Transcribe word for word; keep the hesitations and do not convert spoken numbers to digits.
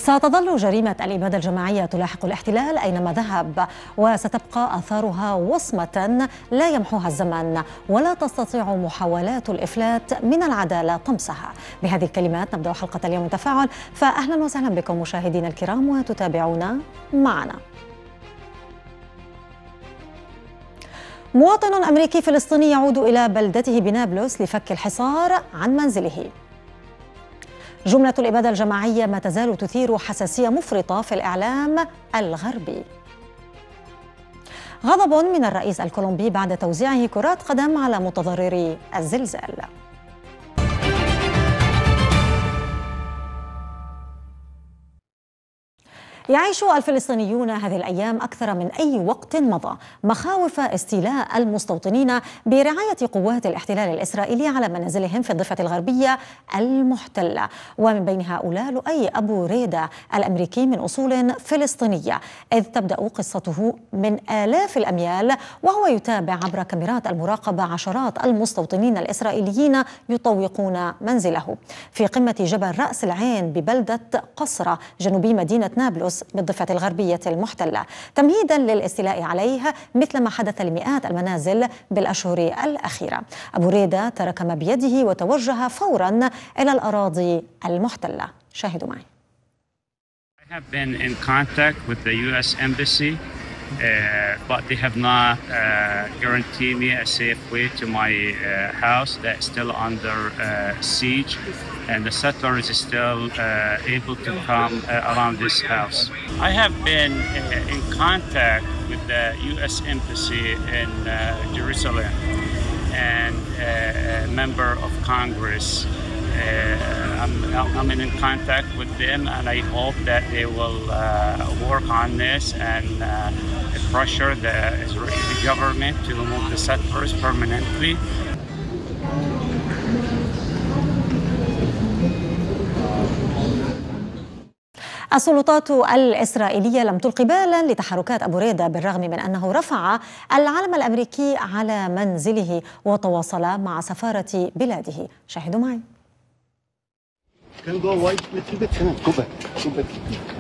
ستظل جريمة الإبادة الجماعية تلاحق الاحتلال أينما ذهب، وستبقى آثارها وصمة لا يمحوها الزمن، ولا تستطيع محاولات الإفلات من العدالة طمسها. بهذه الكلمات نبدأ حلقة اليوم من تفاعل، فأهلا وسهلا بكم مشاهدينا الكرام وتتابعونا معنا. مواطن أمريكي فلسطيني يعود إلى بلدته بنابلس لفك الحصار عن منزله. جملة الإبادة الجماعية ما تزال تثير حساسية مفرطة في الإعلام الغربي. غضب من الرئيس الكولومبي بعد توزيعه كرات قدم على متضرري الزلزال. يعيش الفلسطينيون هذه الأيام أكثر من أي وقت مضى مخاوف استيلاء المستوطنين برعاية قوات الاحتلال الإسرائيلي على منازلهم في الضفة الغربية المحتلة، ومن بين هؤلاء لؤي أبو ريدة الأمريكي من أصول فلسطينية، إذ تبدأ قصته من آلاف الأميال وهو يتابع عبر كاميرات المراقبة عشرات المستوطنين الإسرائيليين يطوقون منزله في قمة جبل رأس العين ببلدة قصرة جنوبي مدينة نابلس بالضفة الغربية المحتلة، تمهيدا للاستيلاء عليه مثل ما حدث لمئات المنازل بالأشهر الأخيرة. أبو ريدة ترك ما بيده وتوجه فورا إلى الأراضي المحتلة. شاهدوا معي. I have been in contact with the U S Embassy, uh, but they have not uh, guaranteed me a safe way to my uh, house that's still under uh, siege, and the settlers is still uh, able to come uh, around this house. I have been uh, in contact with the U S Embassy in uh, Jerusalem and uh, a member of Congress. Uh, I'm, I'm in contact with them, and I hope that they will uh, work on this and uh, pressure the Israeli government to remove the settlers permanently. السلطات الإسرائيلية لم تلقي بالا لتحركات أبو ريدة بالرغم من أنه رفع العلم الأمريكي على منزله وتواصل مع سفارة بلاده. شاهدوا معي. Can go white little bit. Go back. Go back.